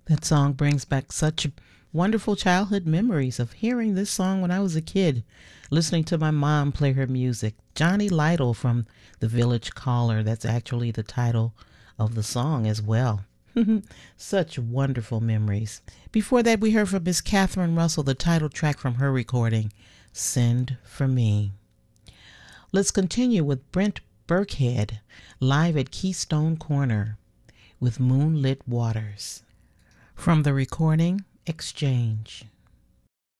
That song brings back such wonderful childhood memories of hearing this song when I was a kid, listening to my mom play her music. Johnny Lytle from The Village Caller, that's actually the title of the song as well. Such wonderful memories. Before that, we heard from Miss Catherine Russell, the title track from her recording, Send for Me. Let's continue with Brent Burkhead, live at Keystone Corner with Moonlit Waters. From the recording, Exchange.